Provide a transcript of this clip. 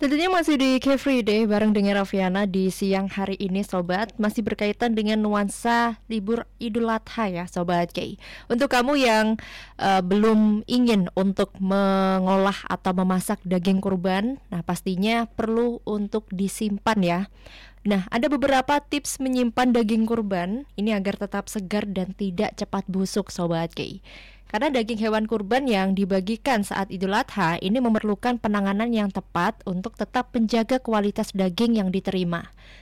Tentunya masih di Free Day bareng dengan Raffiana di siang hari ini Sobat. Masih berkaitan dengan nuansa libur Idul Adha ya Sobat Kay. Untuk kamu yang belum ingin untuk mengolah atau memasak daging kurban, nah pastinya perlu untuk disimpan ya. Nah, ada beberapa tips menyimpan daging kurban ini agar tetap segar dan tidak cepat busuk Sobat Kay. Karena daging hewan kurban yang dibagikan saat Idul Adha ini memerlukan penanganan yang tepat untuk tetap menjaga kualitas daging yang diterima.